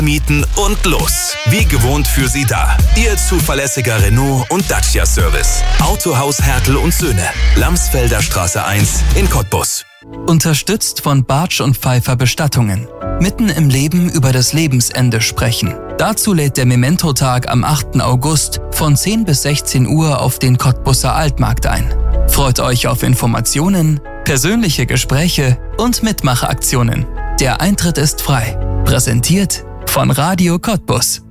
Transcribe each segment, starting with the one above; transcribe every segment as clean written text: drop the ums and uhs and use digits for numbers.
mieten und los. Wie gewohnt für Sie da. Ihr zuverlässiger Renault und Dacia Service. Autohaus Hertel und Söhne. Lamsfelder Straße 1 in Cottbus. Unterstützt von Bartsch und Pfeiffer Bestattungen. Mitten im Leben über das Lebensende sprechen. Dazu lädt der Memento-Tag am 8. August von 10 bis 16 Uhr auf den Cottbuser Altmarkt ein. Freut euch auf Informationen, persönliche Gespräche und Mitmachaktionen. Der Eintritt ist frei. Präsentiert von Radio Cottbus.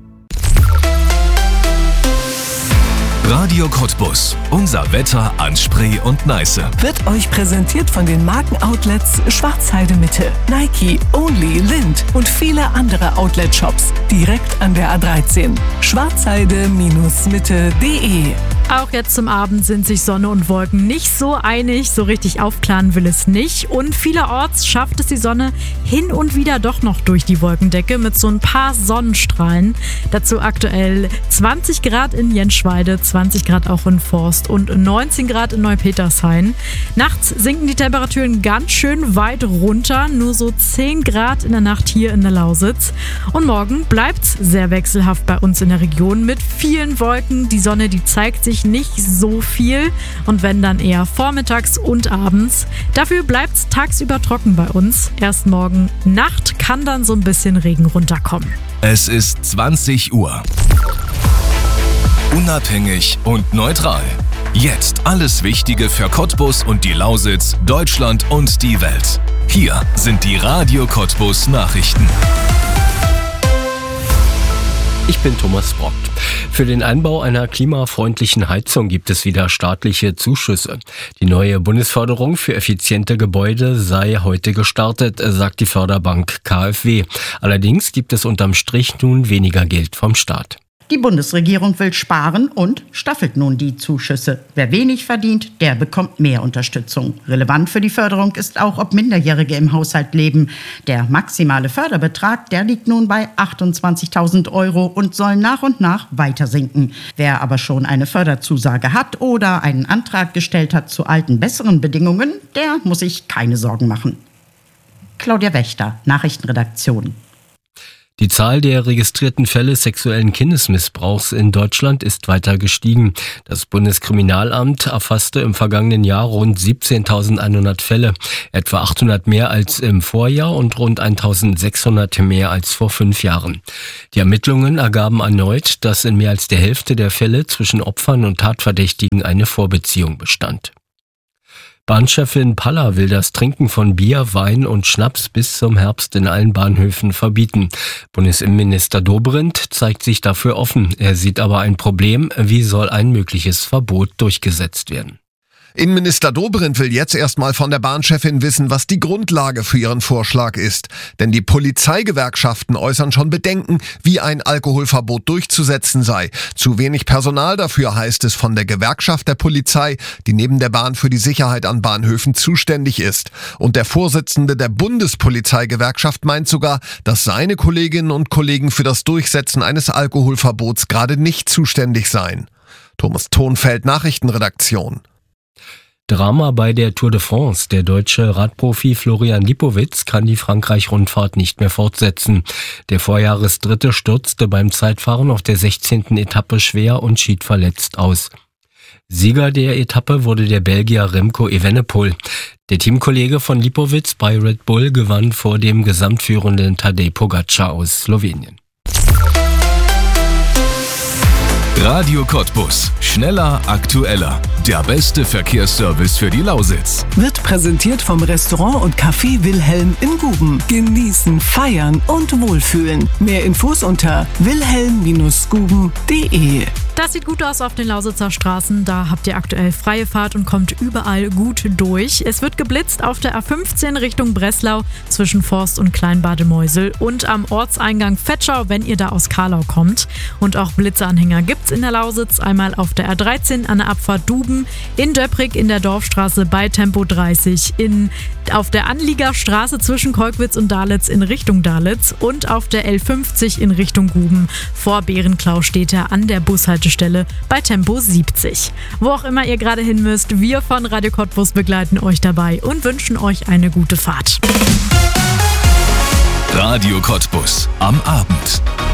Radio Cottbus. Unser Wetter an Spree und Neiße. Wird euch präsentiert von den Markenoutlets Schwarzheide Mitte, Nike, Only, Lind und viele andere Outlet-Shops direkt an der A13. Schwarzheide-mitte.de. Auch jetzt zum Abend sind sich Sonne und Wolken nicht so einig, so richtig aufklaren will es nicht. Und vielerorts schafft es die Sonne hin und wieder doch noch durch die Wolkendecke mit so ein paar Sonnenstrahlen. Dazu aktuell 20 Grad in Jenschweide, 20 Grad auch in Forst und 19 Grad in Neupetershain. Nachts sinken die Temperaturen ganz schön weit runter, nur so 10 Grad in der Nacht hier in der Lausitz. Und morgen bleibt's sehr wechselhaft bei uns in der Region mit vielen Wolken. Die Sonne, die zeigt sich nicht so viel und wenn dann eher vormittags und abends. Dafür bleibt's tagsüber trocken bei uns. Erst morgen Nacht kann dann so ein bisschen Regen runterkommen. Es ist 20 Uhr. Unabhängig und neutral. Jetzt alles Wichtige für Cottbus und die Lausitz, Deutschland und die Welt. Hier sind die Radio Cottbus Nachrichten. Ich bin Thomas Brock. Für den Einbau einer klimafreundlichen Heizung gibt es wieder staatliche Zuschüsse. Die neue Bundesförderung für effiziente Gebäude sei heute gestartet, sagt die Förderbank KfW. Allerdings gibt es unterm Strich nun weniger Geld vom Staat. Die Bundesregierung will sparen und staffelt nun die Zuschüsse. Wer wenig verdient, der bekommt mehr Unterstützung. Relevant für die Förderung ist auch, ob Minderjährige im Haushalt leben. Der maximale Förderbetrag, der liegt nun bei 28.000 € und soll nach und nach weiter sinken. Wer aber schon eine Förderzusage hat oder einen Antrag gestellt hat zu alten, besseren Bedingungen, der muss sich keine Sorgen machen. Claudia Wächter, Nachrichtenredaktion. Die Zahl der registrierten Fälle sexuellen Kindesmissbrauchs in Deutschland ist weiter gestiegen. Das Bundeskriminalamt erfasste im vergangenen Jahr rund 17.100 Fälle, etwa 800 mehr als im Vorjahr und rund 1.600 mehr als vor 5 Jahren. Die Ermittlungen ergaben erneut, dass in mehr als der Hälfte der Fälle zwischen Opfern und Tatverdächtigen eine Vorbeziehung bestand. Bahnchefin Paller will das Trinken von Bier, Wein und Schnaps bis zum Herbst in allen Bahnhöfen verbieten. Bundesinnenminister Dobrindt zeigt sich dafür offen. Er sieht aber ein Problem. Wie soll ein mögliches Verbot durchgesetzt werden? Innenminister Dobrindt will jetzt erstmal von der Bahnchefin wissen, was die Grundlage für ihren Vorschlag ist. Denn die Polizeigewerkschaften äußern schon Bedenken, wie ein Alkoholverbot durchzusetzen sei. Zu wenig Personal dafür, heißt es von der Gewerkschaft der Polizei, die neben der Bahn für die Sicherheit an Bahnhöfen zuständig ist. Und der Vorsitzende der Bundespolizeigewerkschaft meint sogar, dass seine Kolleginnen und Kollegen für das Durchsetzen eines Alkoholverbots gerade nicht zuständig seien. Thomas Thonfeld, Nachrichtenredaktion. Drama bei der Tour de France. Der deutsche Radprofi Florian Lipowitz kann die Frankreich-Rundfahrt nicht mehr fortsetzen. Der Vorjahresdritte stürzte beim Zeitfahren auf der 16. Etappe schwer und schied verletzt aus. Sieger der Etappe wurde der Belgier Remco Evenepoel. Der Teamkollege von Lipowitz bei Red Bull gewann vor dem gesamtführenden Tadej Pogačar aus Slowenien. Radio Cottbus. Schneller, aktueller. Der beste Verkehrsservice für die Lausitz. Wird präsentiert vom Restaurant und Café Wilhelm in Guben. Genießen, feiern und wohlfühlen. Mehr Infos unter wilhelm-guben.de. Das sieht gut aus auf den Lausitzer Straßen. Da habt ihr aktuell freie Fahrt und kommt überall gut durch. Es wird geblitzt auf der A15 Richtung Breslau zwischen Forst und Kleinbademeusel und am Ortseingang Vetschau, wenn ihr da aus Karlau kommt. Und auch Blitzeanhänger gibt's in der Lausitz. Einmal auf der A13 an der Abfahrt Duben, in Döprig in der Dorfstraße bei Tempo 30, auf der Anliegerstraße zwischen Kolkwitz und Dalitz in Richtung Dalitz und auf der L50 in Richtung Guben. Vor Bärenklau steht er an der Bushaltestelle bei Tempo 70. Wo auch immer ihr gerade hin müsst, wir von Radio Cottbus begleiten euch dabei und wünschen euch eine gute Fahrt. Radio Cottbus am Abend.